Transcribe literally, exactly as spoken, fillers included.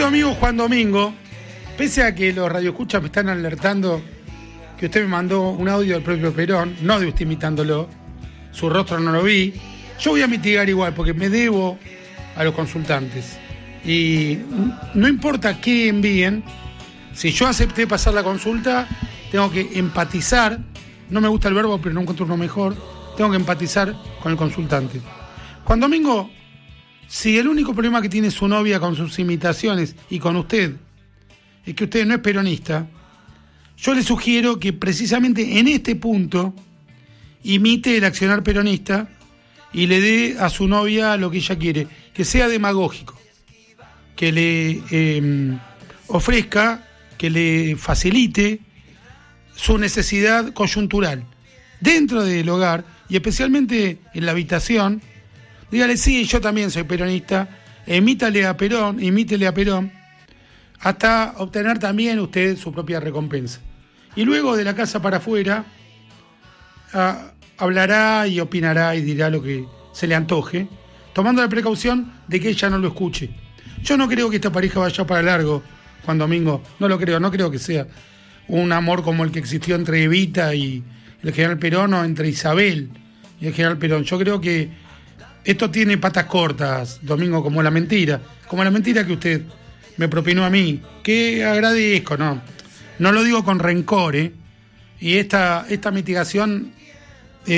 Querido amigo Juan Domingo, pese a que los radioescuchas me están alertando que usted me mandó un audio del propio Perón, no de usted imitándolo, su rostro no lo vi, yo voy a mitigar igual porque me debo a los consultantes. Y no importa qué envíen, si yo acepté pasar la consulta, tengo que empatizar, no me gusta el verbo pero no encuentro uno mejor, tengo que empatizar con el consultante. Juan Domingo, si el único problema que tiene su novia con sus imitaciones y con usted es que usted no es peronista, yo le sugiero que precisamente en este punto imite el accionar peronista y le dé a su novia lo que ella quiere, que sea demagógico, que le eh, ofrezca, que le facilite su necesidad coyuntural dentro del hogar y especialmente en la habitación. Dígale, sí, yo también soy peronista, imítale a Perón, imítele a Perón, hasta obtener también usted su propia recompensa. Y luego de la casa para afuera, ah, hablará y opinará y dirá lo que se le antoje, tomando la precaución de que ella no lo escuche. Yo no creo que esta pareja vaya para largo, Juan Domingo, no lo creo, no creo que sea un amor como el que existió entre Evita y el general Perón o entre Isabel y el general Perón. Yo creo que esto tiene patas cortas, Domingo, como la mentira, como la mentira que usted me propinó a mí, que agradezco, ¿no? No lo digo con rencor, ¿eh? Y esta, esta mitigación